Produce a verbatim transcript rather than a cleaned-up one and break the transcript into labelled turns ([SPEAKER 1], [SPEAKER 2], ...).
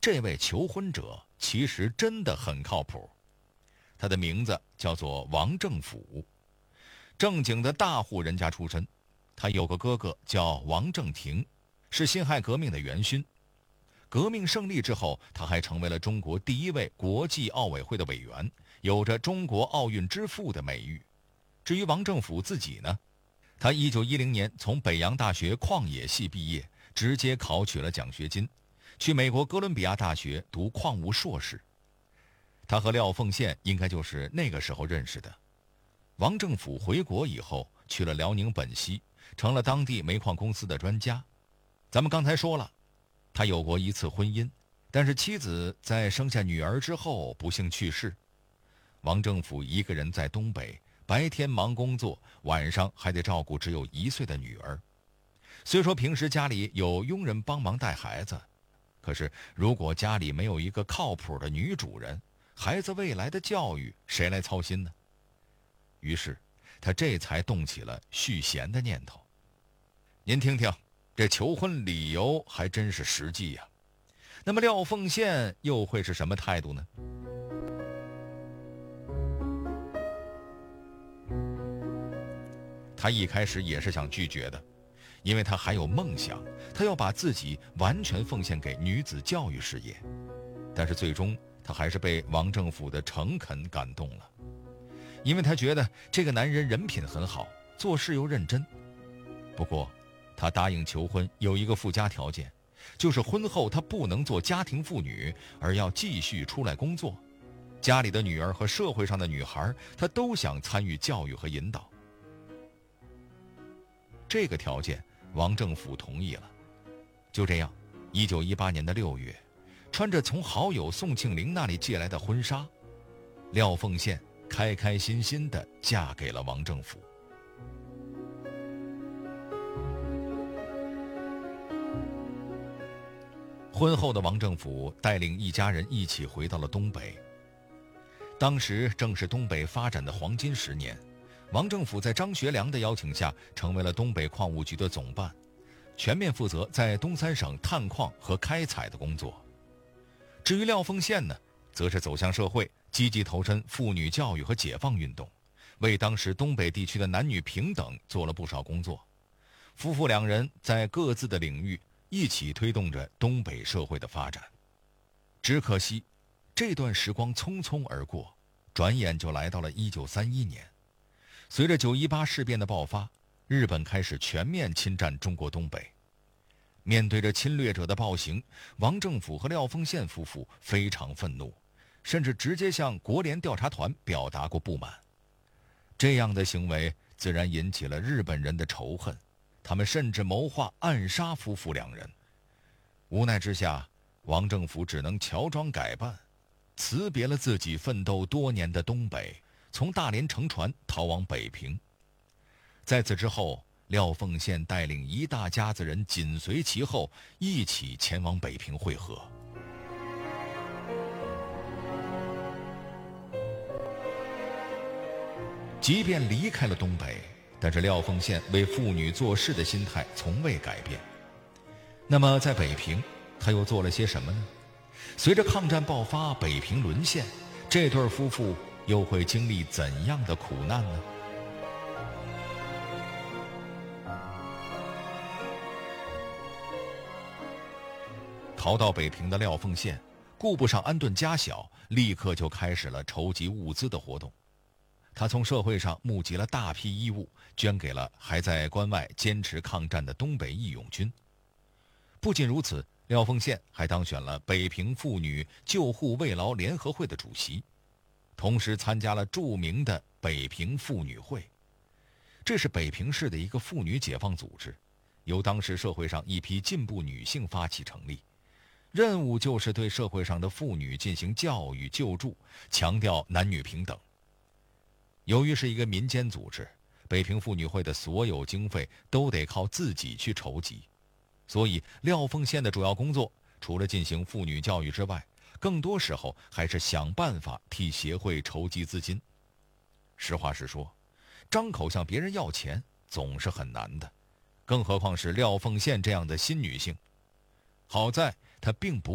[SPEAKER 1] 这位求婚者其实真的很靠谱。他的名字叫做王政府，正经的大户人家出身。他有个哥哥叫王正廷，是辛亥革命的元勋。革命胜利之后，他还成为了中国第一位国际奥委会的委员，有着中国奥运之父的美誉。至于王政府自己呢，他一九一零年从北洋大学矿业系毕业，直接考取了奖学金，去美国哥伦比亚大学读矿物硕士。他和廖凤宪应该就是那个时候认识的。王政府回国以后，去了辽宁本溪，成了当地煤矿公司的专家。咱们刚才说了，他有过一次婚姻，但是妻子在生下女儿之后不幸去世。王政府一个人在东北，白天忙工作，晚上还得照顾只有一岁的女儿。虽说平时家里有佣人帮忙带孩子，可是如果家里没有一个靠谱的女主人，孩子未来的教育谁来操心呢？于是他这才动起了续弦的念头。您听听，这求婚理由还真是实际呀。那么廖凤宪又会是什么态度呢？他一开始也是想拒绝的，因为他还有梦想，他要把自己完全奉献给女子教育事业。但是最终他还是被王政府的诚恳感动了，因为他觉得这个男人人品很好，做事又认真。不过他答应求婚有一个附加条件，就是婚后他不能做家庭妇女，而要继续出来工作。家里的女儿和社会上的女孩，他都想参与教育和引导。这个条件王政府同意了。就这样，一九一八年的六月，穿着从好友宋庆龄那里借来的婚纱，廖凤宪开开心心地嫁给了王政府。婚后的王政府带领一家人一起回到了东北。当时正是东北发展的黄金十年，王政府在张学良的邀请下成为了东北矿务局的总办，全面负责在东三省探矿和开采的工作。至于廖凤宪呢，则是走向社会，积极投身妇女教育和解放运动，为当时东北地区的男女平等做了不少工作。夫妇两人在各自的领域一起推动着东北社会的发展。只可惜这段时光匆匆而过，转眼就来到了一九三一年。随着九一八事变的爆发，日本开始全面侵占中国东北。面对着侵略者的暴行，王政府和廖凤宪夫妇非常愤怒，甚至直接向国联调查团表达过不满。这样的行为自然引起了日本人的仇恨，他们甚至谋划暗杀夫妇两人。无奈之下，王政府只能乔装改扮，辞别了自己奋斗多年的东北，从大连乘船逃往北平。在此之后，廖凤宪带领一大家子人紧随其后，一起前往北平会合。即便离开了东北，但是廖凤宪为妇女做事的心态从未改变。那么在北平，他又做了些什么呢？随着抗战爆发，北平沦陷，这对夫妇又会经历怎样的苦难呢？逃到北平的廖凤宪顾不上安顿家小，立刻就开始了筹集物资的活动。他从社会上募集了大批衣物，捐给了还在关外坚持抗战的东北义勇军。不仅如此，廖凤宪还当选了北平妇女救护慰劳联合会的主席，同时参加了著名的北平妇女会。这是北平市的一个妇女解放组织，由当时社会上一批进步女性发起成立，任务就是对社会上的妇女进行教育救助，强调男女平等。由于是一个民间组织，北平妇女会的所有经费都得靠自己去筹集，所以廖凤宪的主要工作除了进行妇女教育之外，更多时候还是想办法替协会筹集资金。实话实说，张口向别人要钱总是很难的，更何况是廖凤宪这样的新女性。好在她并不